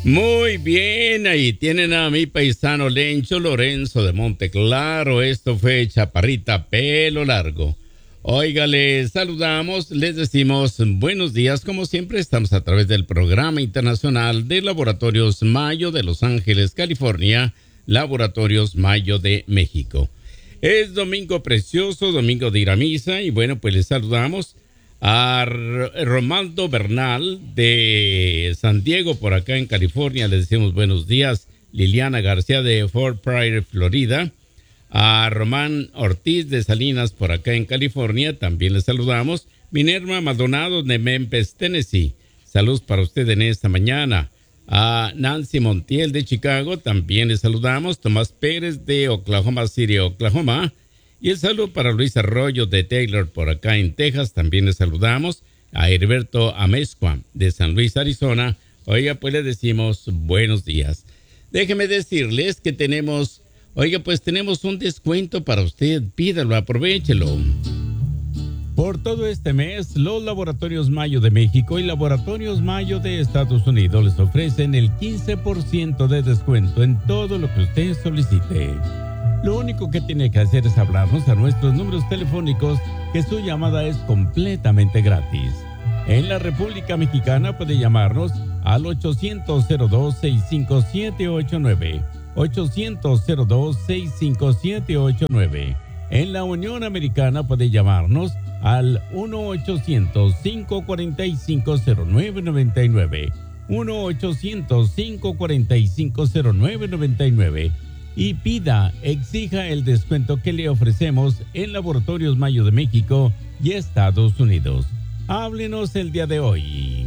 Muy bien, ahí tienen a mi paisano Lencho Lorenzo de Monteclaro. Esto fue Chaparrita Pelo Largo. Oiga, les saludamos, les decimos buenos días. Como siempre, estamos a través del Programa Internacional de Laboratorios Mayo de Los Ángeles, California, Laboratorios Mayo de México. Es domingo precioso, domingo de ir a misa, y bueno, pues les saludamos a Romaldo Bernal de San Diego, por acá en California. Les decimos buenos días. Liliana García de Fort Pryor, Florida. A Román Ortiz de Salinas, por acá en California, también les saludamos. Minerva Maldonado de Memphis, Tennessee. Saludos para usted en esta mañana. A Nancy Montiel de Chicago, también les saludamos. Tomás Pérez de Oklahoma City, Oklahoma. Y el saludo para Luis Arroyo de Taylor, por acá en Texas, también les saludamos. A Heriberto Amezcua de San Luis, Arizona. Oiga, pues le decimos buenos días. Déjeme decirles que tenemos un descuento para usted. Pídalo, aprovéchelo. Por todo este mes, los Laboratorios Mayo de México y Laboratorios Mayo de Estados Unidos les ofrecen el 15% de descuento en todo lo que usted solicite. Lo único que tiene que hacer es hablarnos a nuestros números telefónicos, que su llamada es completamente gratis. En la República Mexicana puede llamarnos al 800-02-65789. 800-02-65789. En la Unión Americana puede llamarnos al 1-800-545-0999. 1-800-545-0999. Y exija el descuento que le ofrecemos en Laboratorios Mayo de México y Estados Unidos. Háblenos el día de hoy.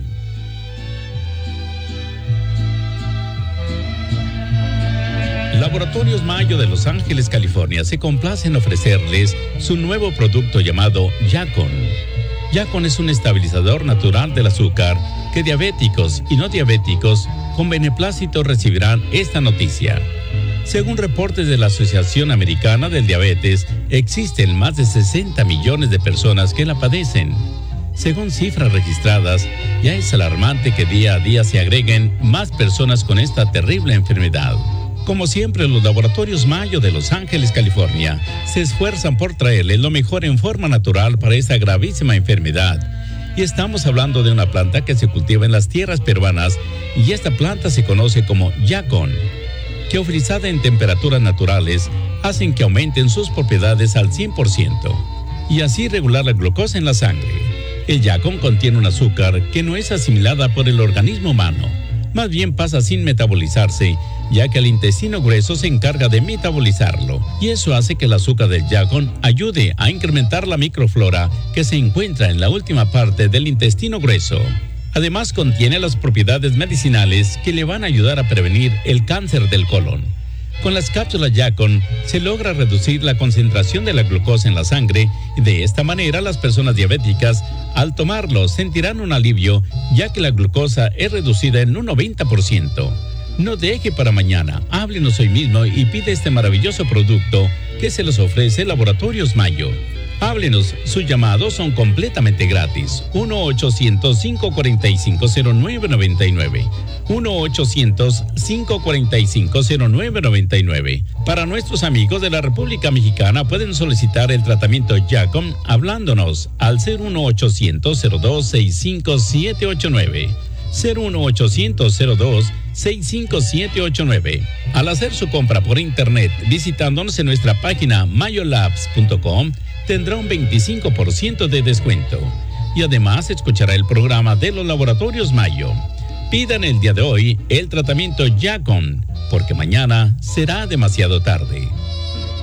Laboratorios Mayo de Los Ángeles, California, se complace en ofrecerles su nuevo producto llamado Yacon. Yacon es un estabilizador natural del azúcar que diabéticos y no diabéticos con beneplácito recibirán esta noticia. Según reportes de la Asociación Americana del Diabetes, existen más de 60 millones de personas que la padecen. Según cifras registradas, ya es alarmante que día a día se agreguen más personas con esta terrible enfermedad. Como siempre, los Laboratorios Mayo de Los Ángeles, California, se esfuerzan por traerle lo mejor en forma natural para esta gravísima enfermedad. Y estamos hablando de una planta que se cultiva en las tierras peruanas, y esta planta se conoce como Yacon, que utilizada en temperaturas naturales hacen que aumenten sus propiedades al 100% y así regular la glucosa en la sangre. El Yacon contiene un azúcar que no es asimilada por el organismo humano, más bien pasa sin metabolizarse, ya que el intestino grueso se encarga de metabolizarlo, y eso hace que el azúcar del Yacon ayude a incrementar la microflora que se encuentra en la última parte del intestino grueso. Además, contiene las propiedades medicinales que le van a ayudar a prevenir el cáncer del colon. Con las cápsulas Yacon se logra reducir la concentración de la glucosa en la sangre, y de esta manera las personas diabéticas, al tomarlo, sentirán un alivio, ya que la glucosa es reducida en un 90%. No deje para mañana, háblenos hoy mismo y pide este maravilloso producto que se los ofrece Laboratorios Mayo. Háblenos, sus llamados son completamente gratis. 1-800-545-0999. 1-800-545-0999. Para nuestros amigos de la República Mexicana pueden solicitar el tratamiento Yacon hablándonos al 01800-02-65789. 01800-02-65789. Al hacer su compra por internet visitándonos en nuestra página mayolabs.com, tendrá un 25% de descuento. Y además escuchará el programa de los Laboratorios Mayo. Pidan el día de hoy el tratamiento Yacon, porque mañana será demasiado tarde.